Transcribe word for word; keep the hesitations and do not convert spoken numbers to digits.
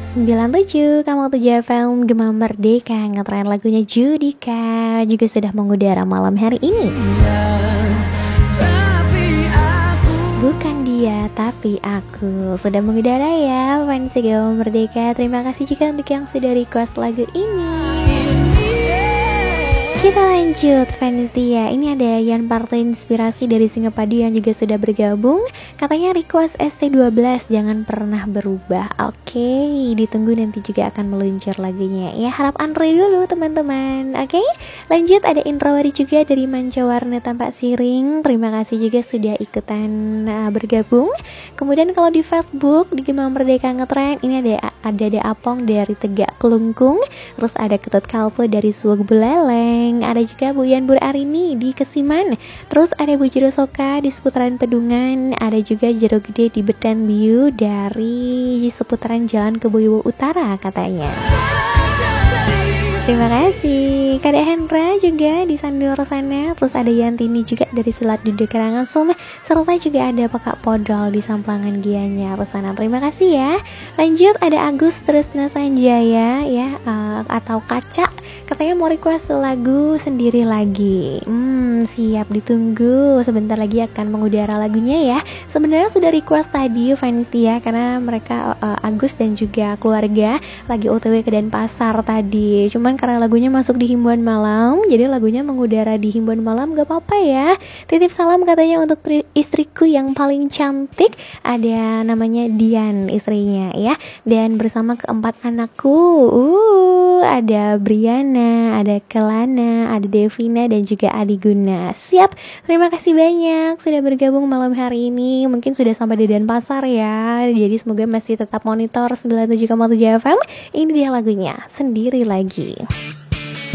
sembilan puluh tujuh Kamu tujuh F M Gema Merdeka. Ngetren lagunya Judika juga sudah mengudara malam hari ini. Bukan dia tapi aku sudah mengudara ya fans Gema Merdeka. Terima kasih juga untuk yang sudah request lagu ini. Kita lanjut fans dia. Ini ada Yan Partai Inspirasi dari Singapadu yang juga sudah bergabung. Katanya request S T dua belas jangan pernah berubah. Oke, ditunggu nanti juga akan meluncur lagunya. Ya harap Andre dulu teman-teman. Oke, lanjut ada Indrawari juga dari Mancawarna Tampak Siring. Terima kasih juga sudah ikutan uh, bergabung. Kemudian kalau di Facebook di Gema Merdeka Ngetren ini ada ada ada Apong dari Tegak Kelungkung. Terus ada Ketut Kalpo dari Suweg Buleleng. Ada juga Bu Yan Bur Arini di Kesiman. Terus ada Bu Jero Soka di seputaran Pedungan. Ada juga Jero Gede di Betan Biu dari seputaran Jalan Keboyo Utara katanya. Terima kasih Kak Hendra juga di Sandur sana. Terus ada Yantini juga dari Selat Dude Karangasem. Serta juga ada Pekak Podol di Sampangan Gianyar sana. Terima kasih ya. Lanjut ada Agus Tresna Sanjaya ya uh, atau Kaca. Katanya mau request lagu Sendiri Lagi. Hmm siap ditunggu. Sebentar lagi akan mengudara lagunya ya. Sebenarnya sudah request tadi fans ya, karena mereka uh, Agus dan juga keluarga lagi O T W ke Denpasar tadi. Cuman karena lagunya masuk di himbauan malam, jadi lagunya mengudara di himbauan malam gak apa-apa ya. Titip salam katanya untuk tri- istriku yang paling cantik. Ada namanya Dian istrinya ya. Dan bersama keempat anakku uh, ada Briana, ada Kelana, ada Devina dan juga Adi Guna. Siap, terima kasih banyak sudah bergabung malam hari ini. Mungkin sudah sampai di Denpasar ya. Jadi semoga masih tetap monitor sembilan puluh tujuh koma tujuh F M. Ini dia lagunya Sendiri Lagi.